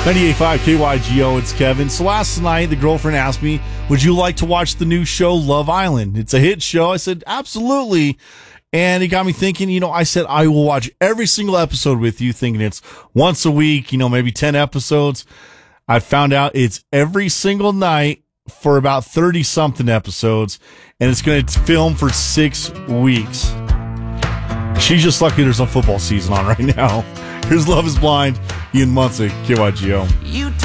98.5 KYGO, it's Kevin. So last night, the girlfriend asked me, would you like to watch the new show, Love Island? It's a hit show. I said, absolutely. And it got me thinking, I said, I will watch every single episode with you, thinking it's once a week, maybe 10 episodes. I found out it's every single night for about 30-something episodes, and it's going to film for 6 weeks. She's just lucky there's no football season on right now. Here's Love is Blind, Ian Munsick, KYGO.